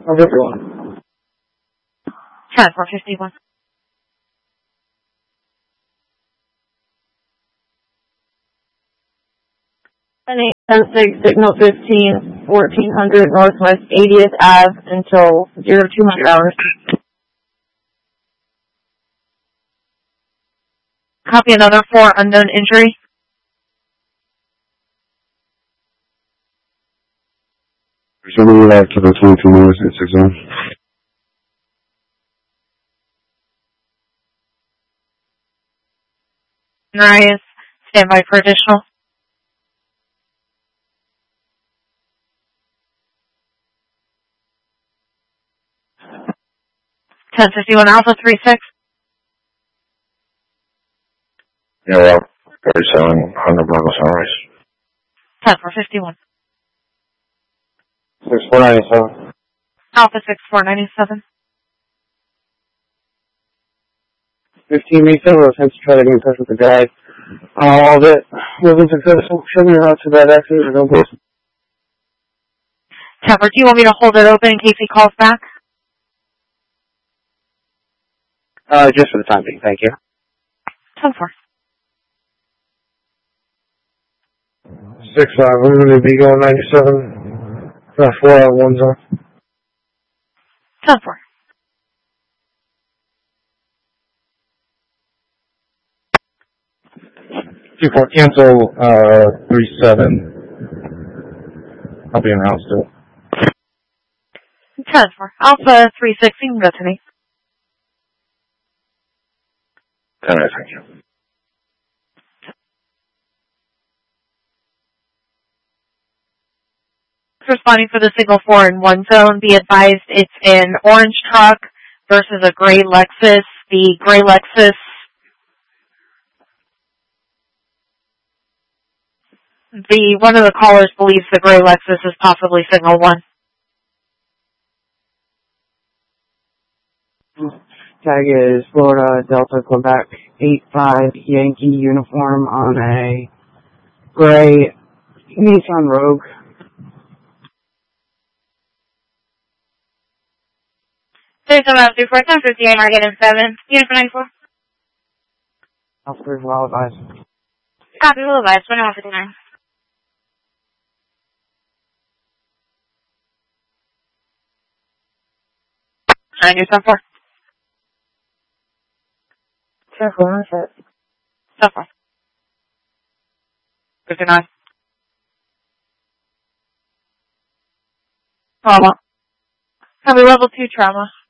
Of everyone. 10-451. And 810 signal 15, 1400 Northwest 80th Ave until 0200 hours. Copy another 4 unknown injury. Somebody back to the 22 minutes at 6 a.m. Marias, stand by for additional. 1051 Alpha 36. Yeah, well, 3700 Bravo Sunrise. 10-451. 6497. Alpha 6497. 15 Mayfield, attempts to try to get in touch with the guy. All of it wasn't successful. Show me out to that accident or no place. 10-4, do you want me to hold it open in case he calls back? Just for the time being, thank you. 10-4. 6-5, I'm going to be going 97. 4 out of 1 zone. 10-4. 2-4, cancel, 3-7. I'll be in the house still. 10-4. Alpha 36, you can go to me. 10, thank you. Responding for the signal 4 in 1 zone, be advised it's an orange truck versus a gray Lexus. The gray Lexus, one of the callers believes the gray Lexus is possibly signal 1. Tag is Florida Delta Quebec 85 Yankee uniform on a gray Nissan Rogue. There's about 2-4-10-58 Market and 7. Unit 94. Officers well advised. Copy, will advise. 2159. I do 10-4. 10-4, set. 10-4. 59. Trauma. Copy level 2 trauma.